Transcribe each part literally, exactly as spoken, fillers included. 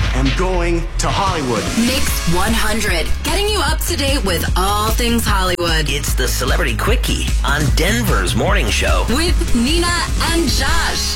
am going to Hollywood. Mix one hundred, getting you up to date with all things Hollywood. It's the Celebrity Quickie on Denver's Morning Show. With Nina and Josh.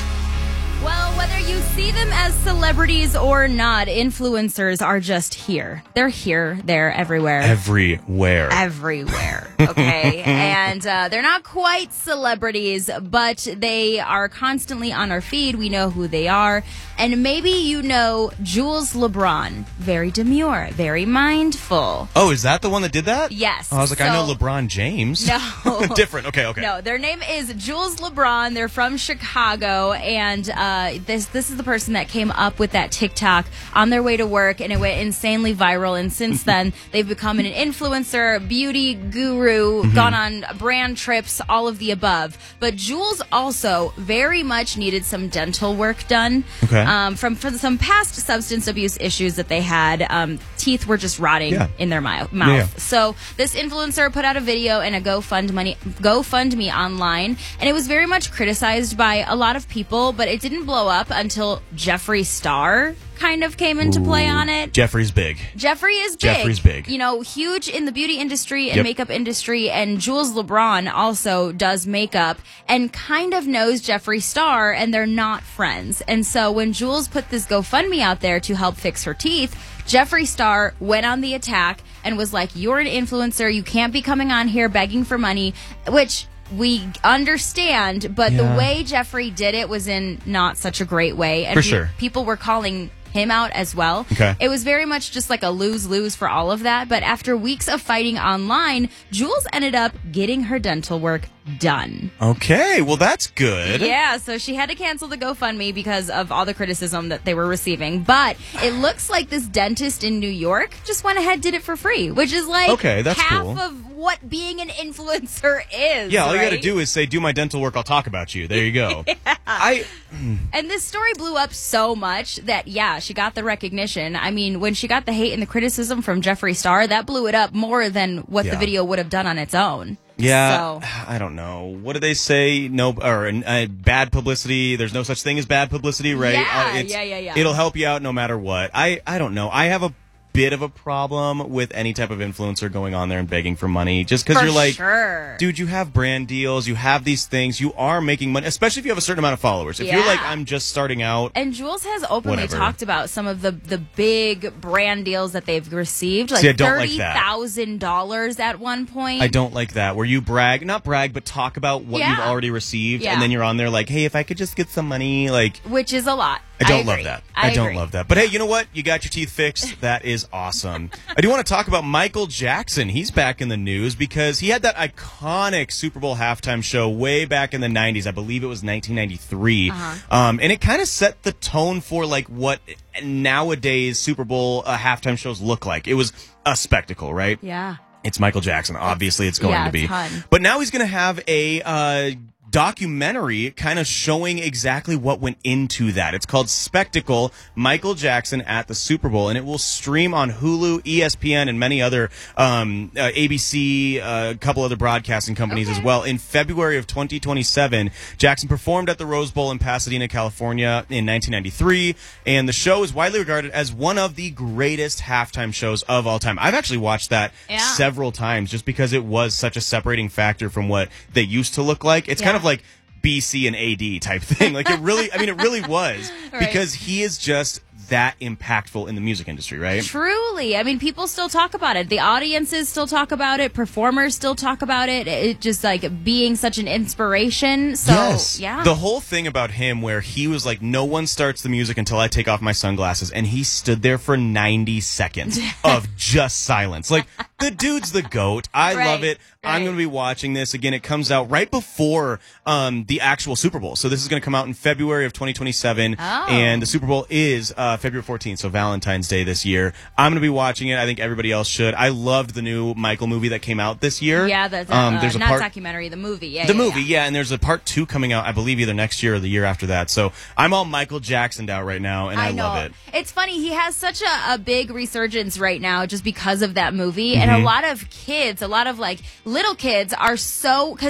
Well, whether you see them as celebrities or not, influencers are just here. They're here, they're everywhere. Everywhere. Everywhere, okay? and uh, they're not quite celebrities, but they are constantly on our feed. We know who they are. And maybe you know Jules LeBron. Very demure, very mindful. Oh, is that the one that did that? Yes. Oh, I was like, so, I know LeBron James. No. Different. Okay, okay. No, their name is Jules LeBron. They're from Chicago, and uh, this this is the person that came up with that TikTok on their way to work, and it went insanely viral. And since then, they've become an influencer, beauty guru, mm-hmm. gone on brand trips, all of the above. But Jules also very much needed some dental work done. Okay. Um, from, from some past substance abuse issues that they had. Um, teeth were just rotting yeah. in their mouth. Yeah, yeah. So this influencer put out a video and a GoFundMe, GoFundMe online, and it was very much criticized by a lot of people, but it didn't blow up until Jeffree Star kind of came into play on it. Jeffree's big. Jeffree is big. Jeffree's big. You know, huge in the beauty industry and yep. makeup industry, and Jules LeBron also does makeup and kind of knows Jeffree Star, and they're not friends. And so when Jules put this GoFundMe out there to help fix her teeth, Jeffree Star went on the attack and was like, you're an influencer, you can't be coming on here begging for money, which we understand, but yeah. the way Jeffree did it was in not such a great way. And for pe- sure. people were calling him out as well. Okay. It was very much just like a lose-lose for all of that. But after weeks of fighting online, Jules ended up getting her dental work done. Okay, well that's good. Yeah, so she had to cancel the GoFundMe because of all the criticism that they were receiving. But it looks like this dentist in New York just went ahead, did it for free, which is like okay, that's half cool. of what being an influencer is. Yeah, all right? you got to do is say, do my dental work, I'll talk about you. There you go. yeah. I. And this story blew up so much that, yeah, she got the recognition. I mean, when she got the hate and the criticism from Jeffree Star, that blew it up more than what yeah. the video would have done on its own. Yeah, so. I don't know. What do they say? No, or uh, bad publicity. There's no such thing as bad publicity, right? Yeah, uh, it's, yeah, yeah, yeah. It'll help you out no matter what. I, I don't know. I have a bit of a problem with any type of influencer going on there and begging for money just because For you're like, sure. dude, you have brand deals, you have these things, you are making money, especially if you have a certain amount of followers. If Yeah. you're like, I'm just starting out. And Jules has openly whatever. talked about some of the, the big brand deals that they've received, like See, I don't like thirty that. thousand dollars at one point. I don't like that, where you brag, not brag, but talk about what Yeah. you've already received, Yeah. and then you're on there like, hey, if I could just get some money, like. Which is a lot. I don't I love agree. that. I, I, don't agree. love that. But hey, you know what? You got your teeth fixed. That is awesome. I do want to talk about Michael Jackson. He's back in the news because he had that iconic Super Bowl halftime show way back in the nineties. I believe it was nineteen ninety-three. Uh-huh. Um, and it kind of set the tone for like what nowadays Super Bowl uh, halftime shows look like. It was a spectacle, right? Yeah. It's Michael Jackson. Obviously, it's going yeah, to be. a ton. But now he's going to have a uh, documentary kind of showing exactly what went into that. It's called Spectacle, Michael Jackson at the Super Bowl, and it will stream on Hulu, E S P N, and many other um, uh, A B C, uh, a couple other broadcasting companies Okay. as well. In February of twenty twenty-seven, Jackson performed at the Rose Bowl in Pasadena, California in nineteen ninety-three, and the show is widely regarded as one of the greatest halftime shows of all time. I've actually watched that Yeah. several times just because it was such a separating factor from what they used to look like. It's Yeah. kind of like B C and A D type thing. Like it really, I mean, it really was Right. because he is just that impactful in the music industry, right? Truly. I mean, people still talk about it. The audiences still talk about it. Performers still talk about it. It just like being such an inspiration. So, yes. yeah. The whole thing about him where he was like, no one starts the music until I take off my sunglasses. And he stood there for ninety seconds of just silence. Like, the dude's the GOAT. I Right, love it. I'm right. going to be watching this. Again, it comes out right before um, the actual Super Bowl. So this is going to come out in February of twenty twenty-seven. Oh. And the Super Bowl is uh, February fourteenth, so Valentine's Day this year. I'm going to be watching it. I think everybody else should. I loved the new Michael movie that came out this year. Yeah, the, the, Um, uh, there's a not part- documentary, the movie. Yeah, the yeah, movie, yeah. yeah, and there's a part two coming out, I believe, either next year or the year after that. So I'm all Michael Jacksoned out right now, and I, I know. love it. It's funny. He has such a, a big resurgence right now just because of that movie. Mm-hmm. And a lot of kids, a lot of like little kids are so, because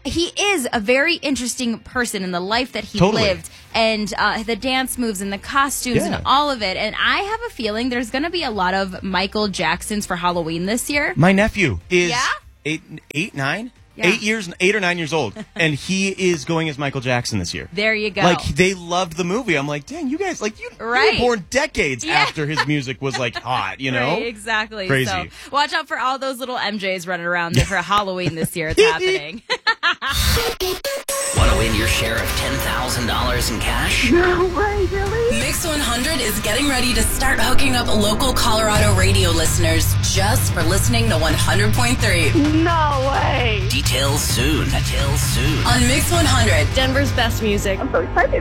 he is a very interesting person in the life that he Totally. lived, and uh, the dance moves and the costumes Yeah. and all of it. And I have a feeling there's going to be a lot of Michael Jacksons for Halloween this year. My nephew is Yeah? eight, eight, nine, Yeah. eight years, eight or nine years old, and he is going as Michael Jackson this year. There you go. Like, they loved the movie. I'm like, dang, you guys, like, you, you Right. were born decades Yeah. after his music was, like, hot, you know? Right, exactly. Crazy. So watch out for all those little M Js running around there for Halloween this year. It's happening. Want to win your share of ten thousand dollars in cash? Mix one hundred is getting ready to start hooking up local Colorado radio listeners just for listening to one hundred point three. No way. Details soon. Details soon. On Mix one hundred, Denver's best music. I'm so excited.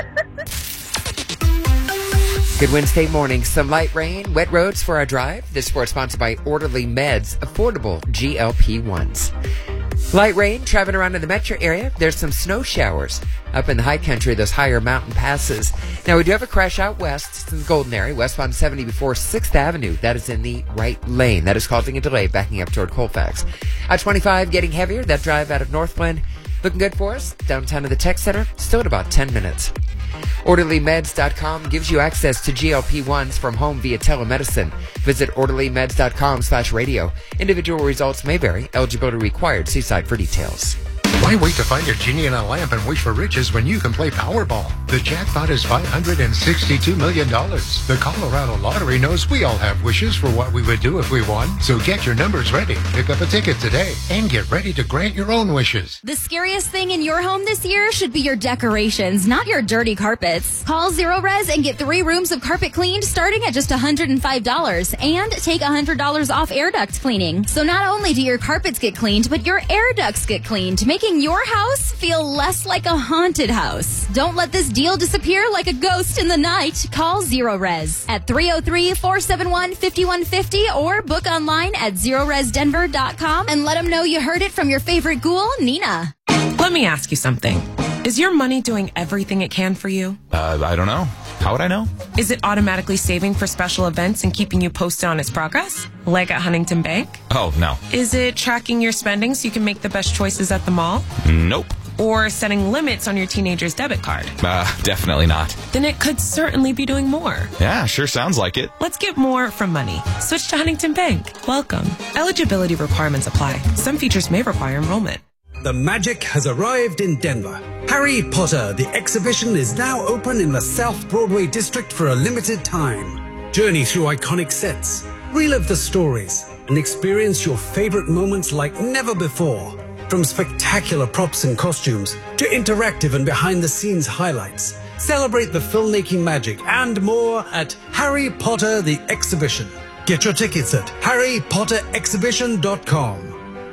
Good Wednesday morning. Some light rain, wet roads for our drive. This report sponsored by Orderly Meds, affordable G L P ones. Light rain traveling around in the metro area. There's some snow showers up in the high country, those higher mountain passes. Now, we do have a crash out west. It's in the Golden area, westbound seventy before sixth Avenue. That is in the right lane. That is causing a delay backing up toward Colfax. I twenty-five getting heavier. That drive out of Northland looking good for us. Downtown to the tech center, still at about ten minutes. Orderly Meds dot com gives you access to G L P ones from home via telemedicine. Visit Orderly Meds dot com slash radio. Individual results may vary. Eligibility required. See site for details. Why wait to find your genie in a lamp and wish for riches when you can play Powerball? The jackpot is five hundred sixty-two million dollars. The Colorado Lottery knows we all have wishes for what we would do if we won. So get your numbers ready, pick up a ticket today, and get ready to grant your own wishes. The scariest thing in your home this year should be your decorations, not your dirty carpets. Call Zero Res and get three rooms of carpet cleaned starting at just one hundred five dollars and take one hundred dollars off air duct cleaning. So not only do your carpets get cleaned, but your air ducts get cleaned, making your house feel less like a haunted house. Don't let this deal disappear like a ghost in the night. Call Zero Res at three oh three, four seven one, five one five oh or book online at zero res denver dot com and let them know you heard it from your favorite ghoul, Nina. Let me ask you something. Is your money doing everything it can for you? Uh, I don't know. How would I know? Is it automatically saving for special events and keeping you posted on its progress? Like at Huntington Bank? Oh, no. Is it tracking your spending so you can make the best choices at the mall? Nope. Or setting limits on your teenager's debit card? Uh, definitely not. Then it could certainly be doing more. Yeah, sure sounds like it. Let's get more from money. Switch to Huntington Bank. Welcome. Eligibility requirements apply. Some features may require enrollment. The magic has arrived in Denver. Harry Potter, the exhibition, is now open in the South Broadway district for a limited time. Journey through iconic sets, relive the stories, and experience your favorite moments like never before. From spectacular props and costumes to interactive and behind-the-scenes highlights, celebrate the filmmaking magic and more at Harry Potter, the exhibition. Get your tickets at harry potter exhibition dot com.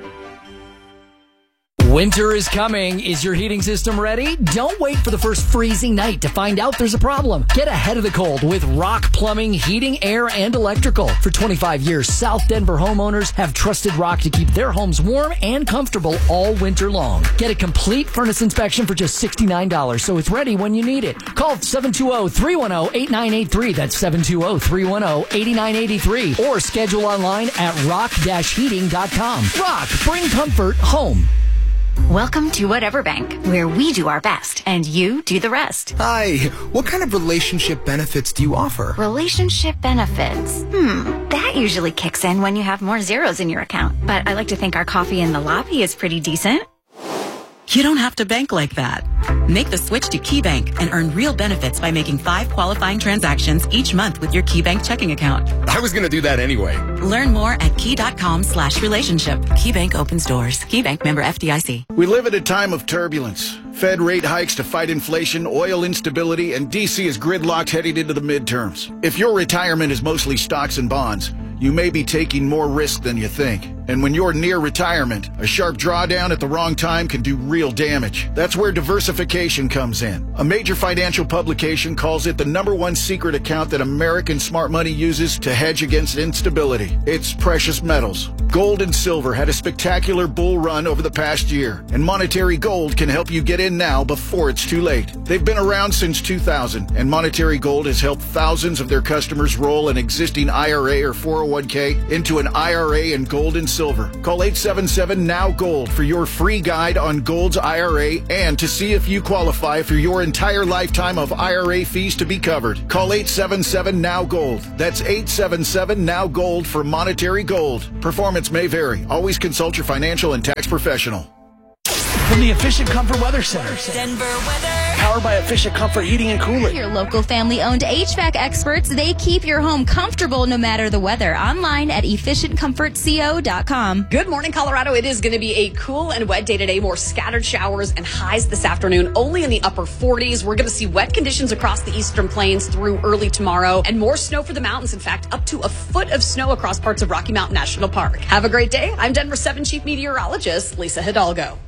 Winter is coming. Is your heating system ready? Don't wait for the first freezing night to find out there's a problem. Get ahead of the cold with Rock Plumbing, Heating, Air, and Electrical. For twenty-five years, South Denver homeowners have trusted Rock to keep their homes warm and comfortable all winter long. Get a complete furnace inspection for just sixty-nine dollars, so it's ready when you need it. Call seven two zero, three one zero, eight nine eight three. That's seven two zero, three one zero, eight nine eight three. Or schedule online at rock dash heating dot com. Rock, bring comfort home. Welcome to Whatever Bank, where we do our best and you do the rest. Hi, what kind of relationship benefits do you offer? Relationship benefits? Hmm, that usually kicks in when you have more zeros in your account. But I like to think our coffee in the lobby is pretty decent. You don't have to bank like that. Make the switch to KeyBank and earn real benefits by making five qualifying transactions each month with your KeyBank checking account. I was going to do that anyway. Learn more at key.com slash relationship. KeyBank opens doors. KeyBank member F D I C. We live at a time of turbulence. Fed rate hikes to fight inflation, oil instability, and D C is gridlocked heading into the midterms. If your retirement is mostly stocks and bonds, you may be taking more risk than you think. And when you're near retirement, a sharp drawdown at the wrong time can do real damage. That's where diversification comes in. A major financial publication calls it the number one secret account that American smart money uses to hedge against instability. It's precious metals, Gold and silver had a spectacular bull run over the past year, and Monetary Gold can help you get in now before it's too late. They've been around since two thousand, and Monetary Gold has helped thousands of their customers roll an existing I R A or four oh one k into an I R A in gold and silver. Call eight seven seven, N O W Gold for your free guide on Gold's I R A and to see if you qualify for your entire lifetime of I R A fees to be covered. Call eight seven seven, N O W Gold. That's eight seven seven, N O W Gold for Monetary Gold. Performance may vary. Always consult your financial and tax professional. From the Efficient Comfort Weather Center. Denver weather. Powered by Efficient Comfort Heating and Cooling. Your local family-owned H V A C experts, they keep your home comfortable no matter the weather. Online at efficient comfort co dot com. Good morning, Colorado. It is going to be a cool and wet day today. More scattered showers and highs this afternoon, only in the upper forties. We're going to see wet conditions across the eastern plains through early tomorrow and more snow for the mountains. In fact, up to a foot of snow across parts of Rocky Mountain National Park. Have a great day. I'm Denver seven Chief Meteorologist Lisa Hidalgo.